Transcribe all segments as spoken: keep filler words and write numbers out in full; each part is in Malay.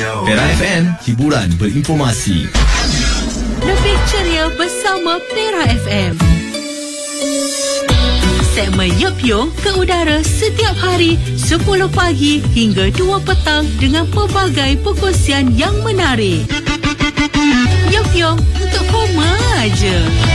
Perak F M, hiburan berinformasi. Lebih ceria bersama Perak F M. Segmen Yup Yung ke udara setiap hari sepuluh pagi hingga dua petang dengan pelbagai perkongsian yang menarik. Yup Yung untuk koma aja.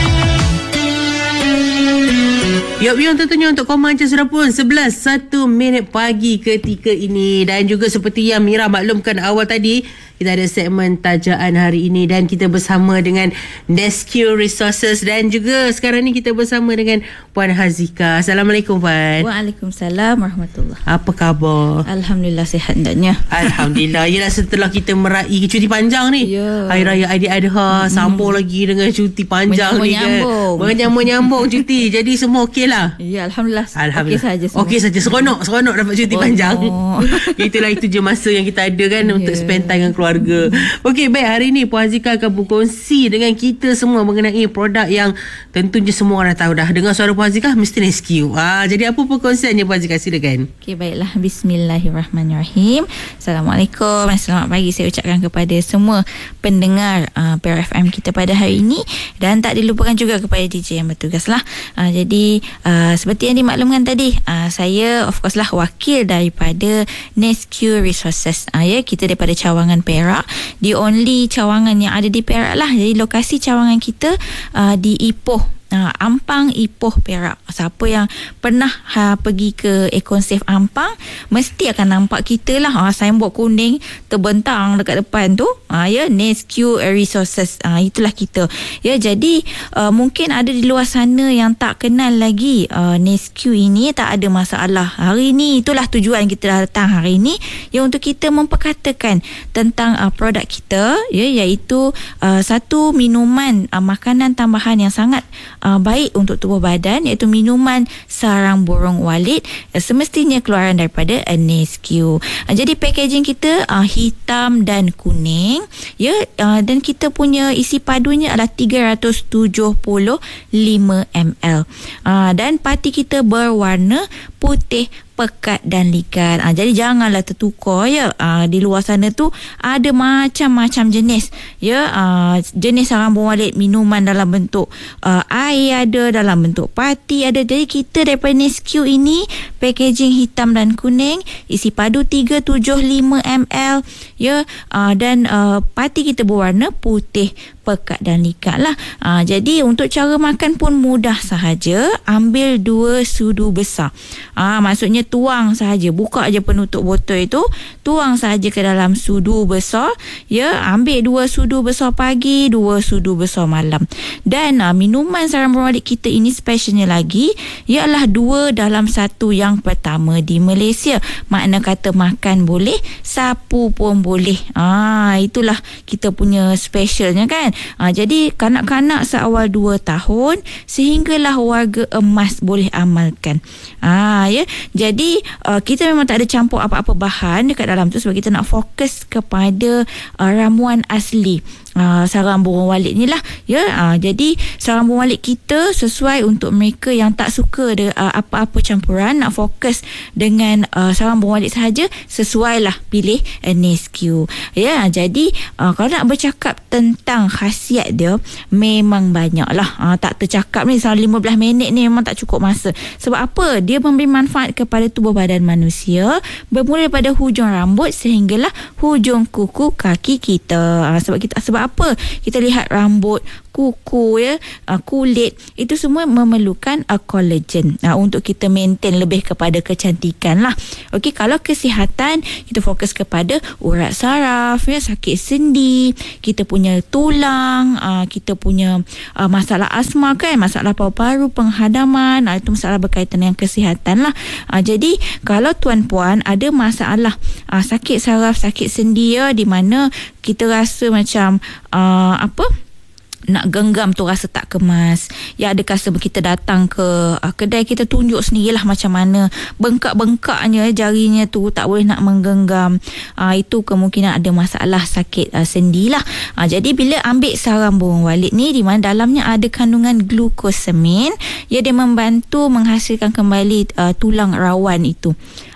Yup Yung tentunya untuk koma aja sudah pun sebelas satu minit pagi ketika ini. Dan juga seperti yang Mira maklumkan awal tadi, kita ada segmen tajaan hari ini dan kita bersama dengan Nescue Resources dan juga sekarang ni kita bersama dengan Puan Hazika. Assalamualaikum Puan. Waalaikumsalam warahmatullahi. Apa khabar? Alhamdulillah sihat hendaknya. Alhamdulillah. Yalah, setelah kita meraih cuti panjang ni, ya. Hari Raya Aidiladha, hmm. sambung lagi dengan cuti panjang ni kan. Menyambung-nyambung cuti. Jadi semua okey lah. Ya, Alhamdulillah. Alhamdulillah. Okey saja semua. Okey saja. Seronok, seronok dapat cuti oh, panjang. Oh. Itulah itu je masa yang kita ada kan, yeah, untuk spend time dengan keluarga. Okey, baik, hari ni Puan Hazika akan berkongsi dengan kita semua mengenai produk yang tentunya semua orang tahu dah. Dengar suara Puan Hazika mesti Nescue. Ah, jadi apa perkongsiannya Puan Hazika, silakan. Okey, baiklah. Bismillahirrahmanirrahim. Assalamualaikum dan selamat pagi saya ucapkan kepada semua pendengar uh, Perak F M kita pada hari ini, dan tak dilupakan juga kepada D J yang bertugas lah. Uh, jadi uh, seperti yang dimaklumkan tadi, uh, saya of course lah wakil daripada Nescue Resources. Uh, ya, kita daripada cawangan Perak. The only cawangan yang ada di Perak lah. Jadi lokasi cawangan kita uh, di Ipoh, Uh, Ampang, Ipoh, Perak. Siapa yang pernah ha, pergi ke Econsave Ampang mesti akan nampak kita lah, ha, signboard kuning terbentang dekat depan tu, ha, ya, Nescue Resources, ha, itulah kita ya. Jadi uh, mungkin ada di luar sana yang tak kenal lagi uh, Nescue ini, tak ada masalah. Hari ni itulah tujuan kita datang hari ni, ya, untuk kita memperkatakan tentang uh, produk kita, ya, iaitu uh, satu minuman uh, makanan tambahan yang sangat Uh, baik untuk tubuh badan, iaitu minuman sarang burung walit, uh, semestinya keluaran daripada uh, Nescue. Uh, jadi packaging kita uh, hitam dan kuning, ya, uh, dan kita punya isi padunya adalah tiga ratus tujuh puluh lima mililiter, uh, dan parti kita berwarna putih pekat dan likat. Ha, jadi janganlah tertukar ya. Ha, di luar sana tu ada macam-macam jenis ya. Ha, jenis sarang burung walit, minuman dalam bentuk uh, air ada, dalam bentuk parti ada. Jadi kita daripada Nescue ini packaging hitam dan kuning, isi padu tiga ratus tujuh puluh lima mililiter ya. Ha, dan uh, parti kita berwarna putih pekat dan likat lah. Ha, jadi untuk cara makan pun mudah sahaja. Ambil dua sudu besar. Ha, maksudnya tuang sahaja, buka aja penutup botol itu, tuang sahaja ke dalam sudu besar, ya. Ambil dua sudu besar pagi, dua sudu besar malam. Dan uh, minuman sarang burung walit kita ini specialnya lagi ialah dua dalam satu yang pertama di Malaysia. Makna kata makan boleh, sapu pun boleh. Ah, itulah kita punya specialnya kan. Ah, jadi kanak-kanak seawal dua tahun sehinggalah warga emas boleh amalkan. Ah, ya. Jadi uh, kita memang tak ada campur apa-apa bahan dekat dalam tu sebab kita nak fokus kepada uh, ramuan asli Uh, sarang burung walit ni lah ya. Uh, jadi sarang burung walit kita sesuai untuk mereka yang tak suka de, uh, apa-apa campuran, nak fokus dengan uh, sarang burung walit sahaja, sesuai lah pilih uh, Nescue ya. Jadi uh, kalau nak bercakap tentang khasiat dia memang banyak lah. Uh, tak tercakap ni selama lima belas minit ni memang tak cukup masa. Sebab apa? Dia memberi manfaat kepada tubuh badan manusia, bermula daripada hujung rambut sehinggalah hujung kuku kaki kita. Uh, sebab kita sebab apa? Kita lihat rambut, kuku ya, uh, kulit itu semua memerlukan uh, collagen uh, untuk kita maintain lebih kepada kecantikan lah. Okey, kalau kesihatan kita fokus kepada urat saraf ya, sakit sendi, kita punya tulang, uh, kita punya uh, masalah asma kan, masalah paru-paru, penghadaman, uh, itu masalah berkaitan dengan kesihatan lah. Uh, jadi kalau tuan-puan ada masalah uh, sakit saraf, sakit sendi ya, di mana kita rasa macam uh, apa nak genggam tu rasa tak kemas. Ya, ada customer kita datang ke uh, kedai kita, tunjuk sendirilah macam mana bengkak-bengkaknya jarinya tu, tak boleh nak menggenggam. Uh, itu kemungkinan ada masalah sakit uh, sendi lah. Uh, jadi bila ambil sarang burung walit ni, di mana dalamnya ada kandungan glukosamin, ya, dia membantu menghasilkan kembali uh, tulang rawan itu.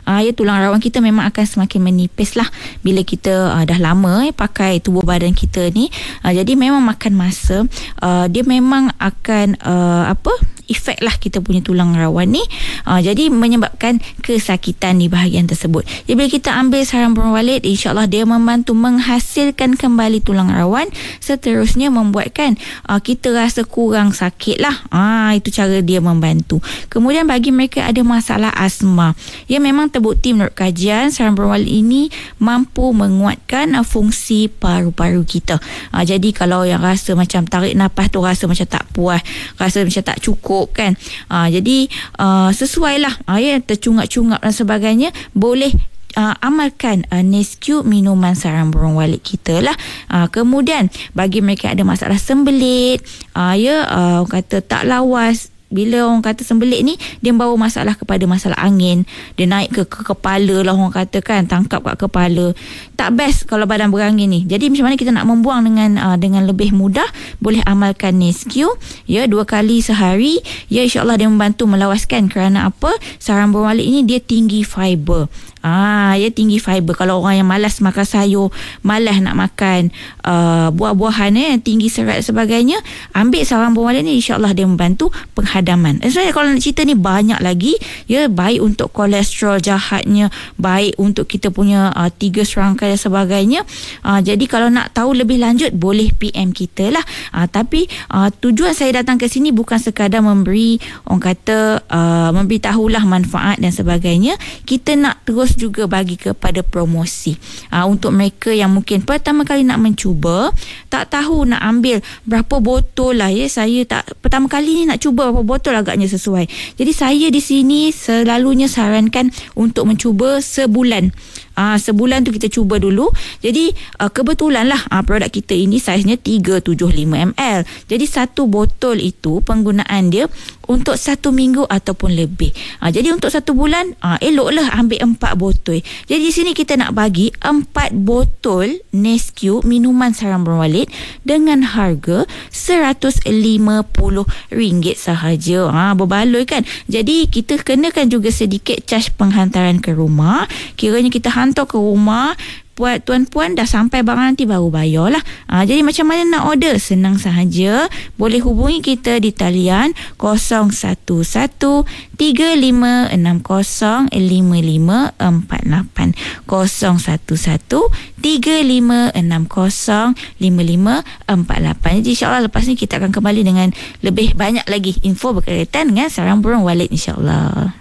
uh, ya tulang rawan kita memang akan semakin menipis lah bila kita uh, dah lama eh, pakai tubuh badan kita ni. Uh, jadi memang makan masa, uh, dia memang akan uh, apa efek lah kita punya tulang rawan ni. Uh, jadi menyebabkan kesakitan di bahagian tersebut. Jadi bila kita ambil sarang burung walet, insyaAllah dia membantu menghasilkan kembali tulang rawan, seterusnya membuatkan uh, kita rasa kurang sakit lah. Ah, itu cara dia membantu. Kemudian bagi mereka ada masalah asma, ya memang terbukti menurut kajian sarang burung walet ini mampu menguatkan uh, fungsi paru-paru kita. Uh, jadi kalau yang rasa macam tarik nafas tu rasa macam tak puas, rasa macam tak cukup kan, uh, jadi uh, sesuai lah uh, ya, tercungap-cungap dan sebagainya, boleh Uh, amalkan uh, Nesquik, minuman sarang burung walet kita lah. Uh, kemudian bagi mereka ada masalah sembelit, uh, ya uh, kata tak lawas. Bila orang kata sembelit ni, dia membawa masalah kepada masalah angin. Dia naik ke, ke kepala lah orang kata kan, tangkap kat kepala. Tak best kalau badan berangin ni. Jadi macam mana kita nak membuang dengan uh, dengan lebih mudah? Boleh amalkan Nesquik, ya, dua kali sehari. Ya, insyaAllah dia membantu melawaskan. Kerana apa? Sarang burung walet ini dia tinggi fiber. Ah, ya tinggi fiber. Kalau orang yang malas makan sayur, malas nak makan uh, buah-buahan eh, tinggi serat dan sebagainya, ambil sarang burung walet ni, insyaAllah dia membantu penghadaman. Sebenarnya kalau nak cerita ni banyak lagi, ya, baik untuk kolesterol jahatnya, baik untuk kita punya uh, tiga serangkai dan sebagainya. Uh, jadi kalau nak tahu lebih lanjut, boleh P M kita lah. Uh, tapi uh, tujuan saya datang ke sini bukan sekadar memberi, orang kata uh, memberitahulah manfaat dan sebagainya. Kita nak terus juga bagi kepada promosi uh, untuk mereka yang mungkin pertama kali nak mencuba, tak tahu nak ambil berapa botol lah, ya. Saya tak pertama kali ni nak cuba berapa botol, agaknya sesuai. Jadi saya di sini selalunya sarankan untuk mencuba sebulan. Ah, sebulan tu kita cuba dulu. Jadi uh, kebetulan lah uh, produk kita ini saiznya tiga tujuh lima mililiter. Jadi satu botol itu penggunaan dia untuk satu minggu ataupun lebih. Uh, jadi untuk satu bulan uh, eloklah ambil empat botol. Jadi di sini kita nak bagi empat botol Nesquik minuman sarang burung walet dengan harga seratus lima puluh ringgit sahaja. Ha, berbaloi kan. Jadi kita kenakan juga sedikit caj penghantaran ke rumah. Kiranya kita hantar ke rumah, buat tuan-puan dah sampai barang nanti baru bayar lah. Ha, jadi macam mana nak order? Senang sahaja. Boleh hubungi kita di talian kosong satu satu tiga lima enam kosong lima lima empat lapan kosong satu satu tiga lima enam kosong lima lima empat lapan. Jadi insyaAllah lepas ni kita akan kembali dengan lebih banyak lagi info berkaitan dengan sarang burung walet, insyaAllah.